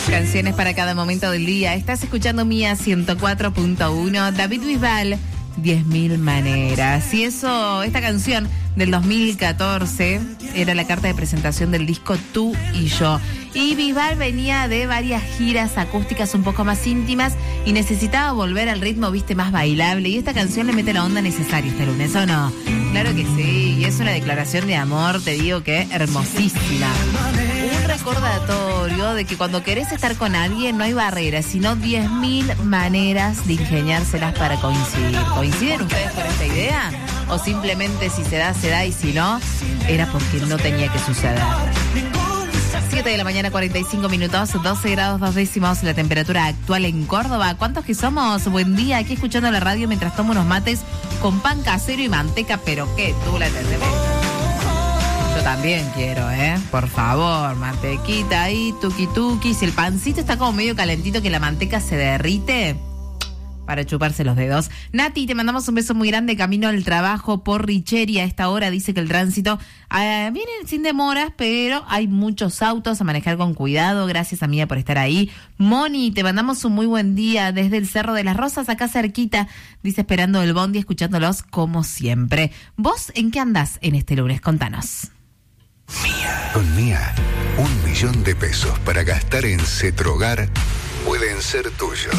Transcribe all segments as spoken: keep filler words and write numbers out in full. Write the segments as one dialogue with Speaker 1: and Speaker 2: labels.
Speaker 1: Canciones para cada momento del día. Estás escuchando Mía ciento cuatro punto uno. David Bisbal, diez mil maneras. Y eso, esta canción del dos mil catorce era la carta de presentación del disco Tú y Yo. Y Bisbal venía de varias giras acústicas un poco más íntimas y necesitaba volver al ritmo, viste, más bailable. Y esta canción le mete la onda necesaria este lunes, ¿o no? Claro que sí, y es una declaración de amor, te digo que hermosísima. Un recordatorio de que cuando querés estar con alguien no hay barreras, sino diez mil maneras de ingeniárselas para coincidir. ¿Coinciden ustedes con esta idea? ¿O simplemente si se da, se da y si no, era porque no tenía que suceder? siete de la mañana, cuarenta y cinco minutos, doce grados dos décimos la temperatura actual en Córdoba. ¿Cuántos que somos? Buen día, aquí escuchando la radio mientras tomo unos mates con pan casero y manteca, pero ¿qué? ¿Tú la entendés? Yo también quiero, ¿eh? Por favor, mantequita ahí, tuki tuki. Si el pancito está como medio calentito que la manteca se derrite, para chuparse los dedos. Nati, te mandamos un beso muy grande camino al trabajo por Richeri. A esta hora dice que el tránsito eh, viene sin demoras, pero hay muchos autos a manejar con cuidado. Gracias, amiga, por estar ahí. Moni, te mandamos un muy buen día desde el Cerro de las Rosas, acá cerquita. Dice, esperando el bondi, escuchándolos como siempre. ¿Vos en qué andás en este lunes? Contanos.
Speaker 2: Mía. Con Mía, un millón de pesos para gastar en Cetrogar pueden ser tuyos.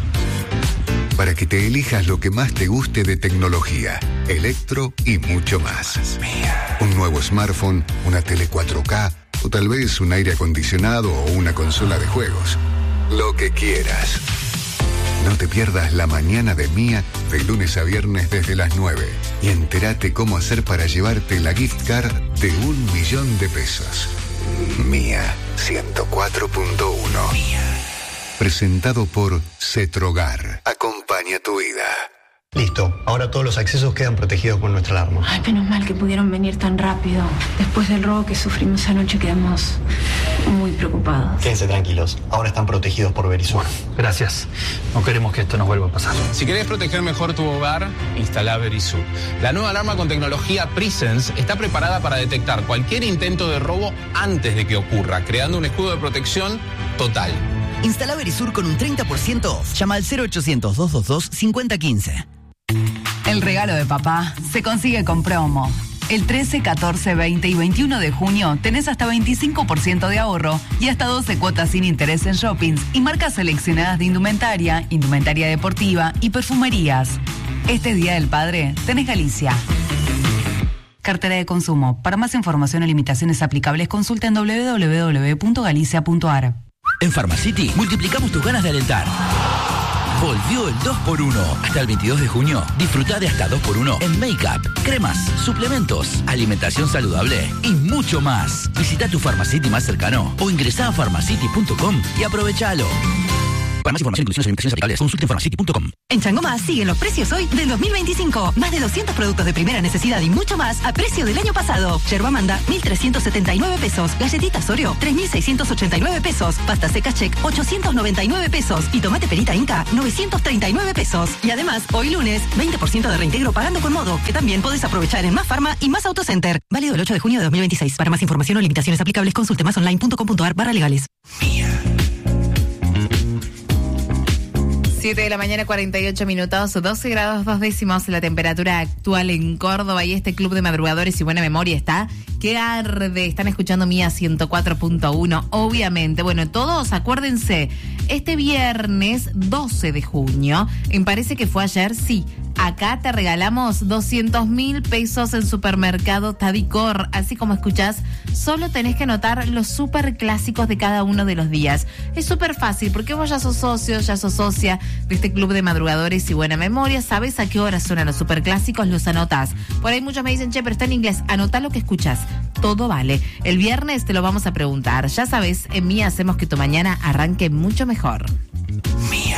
Speaker 2: Para que te elijas lo que más te guste de tecnología, electro y mucho más. Un nuevo smartphone, una tele cuatro K o tal vez un aire acondicionado o una consola de juegos. Lo que quieras. No te pierdas la mañana de Mía de lunes a viernes desde las nueve y entérate cómo hacer para llevarte la gift card de un millón de pesos. Mía ciento cuatro punto uno. Mía. Presentado por Cetrogar. Acompaña tu vida.
Speaker 3: Listo, ahora todos los accesos quedan protegidos con nuestra alarma.
Speaker 4: Ay, menos mal que pudieron venir tan rápido. Después del robo que sufrimos anoche quedamos muy preocupados.
Speaker 3: Quédense tranquilos, ahora están protegidos por Verisur.
Speaker 5: Gracias, no queremos que esto nos vuelva a pasar.
Speaker 6: Si querés proteger mejor tu hogar, instala Verisur. La nueva alarma con tecnología Presence está preparada para detectar cualquier intento de robo antes de que ocurra, creando un escudo de protección total.
Speaker 7: Instala Verisur con un treinta por ciento off. Llama al cero ochocientos, doscientos veintidós, cincuenta quince.
Speaker 8: El regalo de papá se consigue con promo. El trece, catorce, veinte y veintiuno de junio tenés hasta veinticinco por ciento de ahorro y hasta doce cuotas sin interés en shoppings y marcas seleccionadas de indumentaria, indumentaria deportiva y perfumerías. Este Día del Padre tenés Galicia. Cartera de consumo. Para más información o limitaciones aplicables, consulta en doble u doble u doble u punto galicia punto a r.
Speaker 9: En Pharmacity multiplicamos tus ganas de alentar. Volvió el dos por uno. Hasta el veintidós de junio, disfruta de hasta dos por uno en make-up, cremas, suplementos, alimentación saludable y mucho más. Visita tu Pharmacity más cercano o ingresá a pharmacity punto com y aprovechalo. Para más información, inclusiones y limitaciones aplicables, consulte en pharmacity punto com.
Speaker 10: En Changomás siguen los precios hoy del dos mil veinticinco. Más de doscientos productos de primera necesidad y mucho más a precio del año pasado. Yerba Manda, mil trescientos setenta y nueve pesos. Galletitas Oreo, tres mil seiscientos ochenta y nueve pesos. Pasta seca Check, ochocientos noventa y nueve pesos. Y tomate perita Inca, novecientos treinta y nueve pesos. Y además, hoy lunes, veinte por ciento de reintegro pagando con Modo, que también podés aprovechar en Más Farma y Más Autocenter. Válido el ocho de junio de dos mil veintiséis. Para más información o limitaciones aplicables, consulte másonline punto com punto a r barra legales.
Speaker 1: siete de la mañana, cuarenta y ocho minutos, doce grados dos décimos la temperatura actual en Córdoba y este club de madrugadores y buena memoria está que arde. Están escuchando Mía ciento cuatro punto uno, obviamente. Bueno, todos acuérdense, este viernes doce de junio, me parece que fue ayer, sí, acá te regalamos doscientos mil pesos en Supermercado Tadicor. Así como escuchás, solo tenés que anotar los super clásicos de cada uno de los días. Es súper fácil porque vos ya sos socio, ya sos socia de este club de madrugadores y buena memoria. Sabés a qué hora suenan los super clásicos, los anotás. Por ahí muchos me dicen, che, pero está en inglés. Anotá lo que escuchás. Todo vale. El viernes te lo vamos a preguntar. Ya sabés, en Mía hacemos que tu mañana arranque mucho mejor.
Speaker 11: Mía.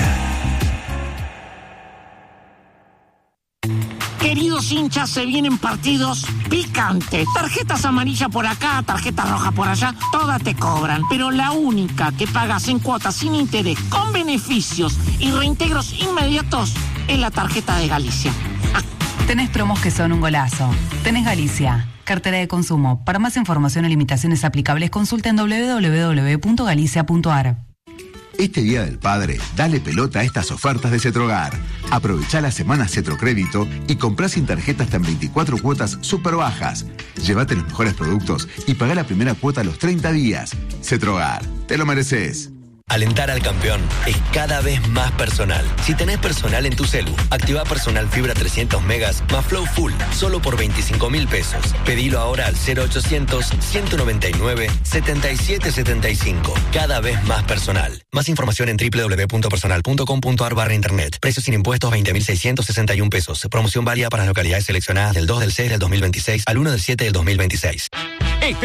Speaker 11: Queridos hinchas, se vienen partidos picantes. Tarjetas amarillas por acá, tarjetas rojas por allá, todas te cobran. Pero la única que pagas en cuotas sin interés, con beneficios y reintegros inmediatos, es la tarjeta de Galicia. Ah.
Speaker 8: Tenés promos que son un golazo. Tenés Galicia. Cartera de consumo. Para más información o limitaciones aplicables, consulta en doble u doble u doble u punto galicia punto a r.
Speaker 12: Este Día del Padre, dale pelota a estas ofertas de Cetrogar. Aprovechá la semana Cetrocrédito y comprá sin tarjeta hasta en veinticuatro cuotas súper bajas. Llévate los mejores productos y pagá la primera cuota a los treinta días. Cetrogar, te lo mereces.
Speaker 13: Alentar al campeón es cada vez más personal. Si tenés personal en tu celu, activa Personal Fibra trescientos megas más Flow Full, solo por veinticinco mil pesos. Pedilo ahora al cero ochocientos, ciento noventa y nueve, setenta y siete setenta y cinco. Cada vez más personal. Más información en doble u doble u doble u punto personal punto com punto a r barra internet. Precios sin impuestos veinte mil seiscientos sesenta y uno pesos. Promoción válida para las localidades seleccionadas del dos del seis del dos mil veintiséis al uno del siete del dos mil veintiséis.
Speaker 14: Este